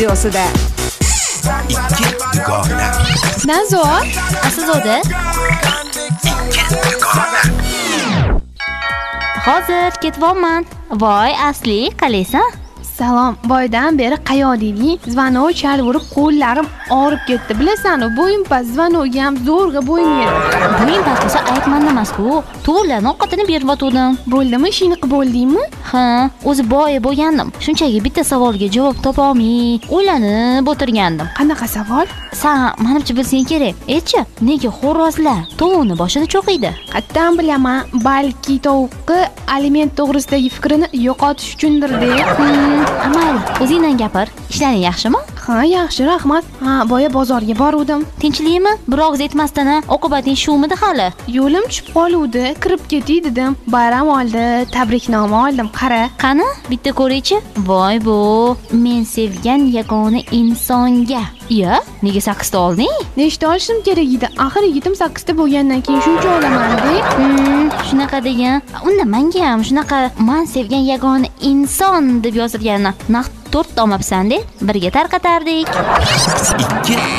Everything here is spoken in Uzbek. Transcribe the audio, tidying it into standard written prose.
videosida. Ikki dugona. Nazor, Aslizoda. Hozir ketyapman. Voy, Asli, qalaysan? salom. Boydan beri qayodingni zvonok chalib qo'llarim og'rib ketdi. Bilasan-ku, bo'yim past, zvonokga ham zo'rg'a bo'yim yetdi. Bo'yim past bo'lsa aytmanda emas-ku. To'g'rilarni ovqatini berib o'tdim. Bo'ldimi, ishingni qilib bo'ldingmi? Ha, o'zi boy bo'lgandim. Shunchaki bitta savolga javob topa olmay o'ylanib o'tirgandim. Qanaqa savol? Sen menimcha bilsang kerak. Aytchi, nega xo'rozlar tovuqni boshida cho'qiydi? Qattan bilaman, balki tovuqqa aliment to'g'risidagi fikrini yo'qotish uchundir deb. Amal, o'zingdan gapir. Ishlaring yaxshimi? Ha, yaxshi, rahmat. Ha, boya bozorga boruvdim. Tinchlikmi? Bir og'iz aytmasdan, oqibating shumidi hali? Yo'lim tushib qoluvdi, kirib ketay dedim. Bayram oldi, tabriknoma oldim. Qara. Qani, bitta ko'raychi. Voy bu, men sevgan yagona insonga. Ya, nega 8 ta olding? Nechta olishim kerak edi? Axir yigitim 8 ta bo'lgandan keyin shuncha olaman-da. Shunaqa degan. Unda menga ham shunaqa men sevgan yagona inson deb yozilganini naq 4 ta olmabsan-da. Birga tarqatardik. 2